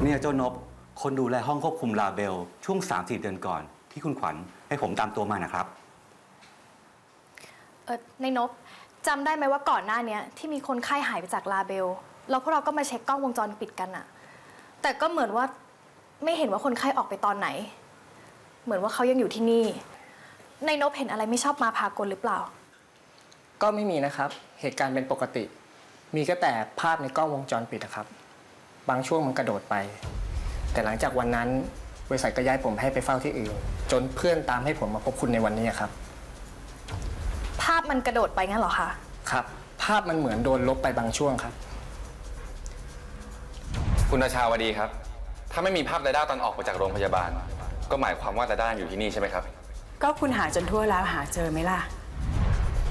เนี่ยเจ้านบคนดูแลห้องควบคุมลาเบลช่วง 3-4 เดือนก่อนที่คุณขวัญให้ผมตามตัวมานะครับในนบจำได้ไหมว่าก่อนหน้านี้ที่มีคนไข้หายไปจากลาเบลแล้วพวกเราก็มาเช็คกล้องวงจรปิดกันอะแต่ก็เหมือนว่าไม่เห็นว่าคนไข้ออกไปตอนไหนเหมือนว่าเขายังอยู่ที่นี่ในนบเห็นอะไรไม่ชอบมาพากลหรือเปล่าก็ไม่มีนะครับเหตุการณ์เป็นปกติมีก็แต่ภาพในกล้องวงจรปิดนะครับบางช่วงมันกระโดดไปแต่หลังจากวันนั้นบริษัทก็ย้ายผมให้ไปเฝ้าที่อื่นจนเพื่อนตามให้ผมมาพบคุณในวันนี้ครับภาพมันกระโดดไปงั้นเหรอคะครับภาพมันเหมือนโดนลบไปบางช่วงครับคุณราชาวดีครับถ้าไม่มีภาพดาด้าตอนออกมาจากโรงพยาบาลก็หมายความว่าดาด้าอยู่ที่นี่ใช่ไหมครับก็คุณหาจนทั่วแล้วหาเจอไหมล่ะ